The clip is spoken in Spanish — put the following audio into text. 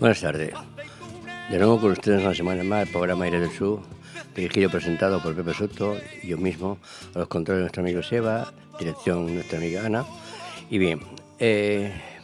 Buenas tardes. De nuevo con ustedes una semana más, el programa Aire del Sur, dirigido y presentado por Pepe Soto y yo mismo, a los controles de nuestro amigo Seba, dirección nuestra amiga Ana. Y bien,